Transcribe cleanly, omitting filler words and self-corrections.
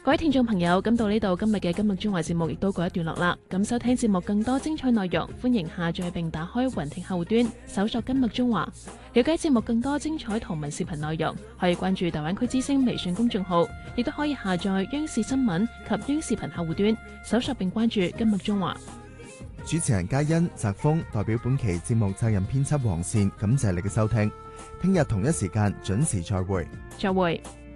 各位聽眾朋友，咁到呢度今日嘅今日中華節目亦都告一段落啦。咁收聽節目更多精彩內容，歡迎下載並打開雲聽客戶端，搜索今日中華，了解節目更多精彩圖文視頻內容。可以關注大灣區之聲微信公眾號，亦都可以下載央視新聞及央視頻客戶端，搜索並關注今日中華。 主持人嘉欣、澤峰代表本期節目責任編輯黃倩，感謝你嘅收聽。聽日同一時間準時再會。 再會。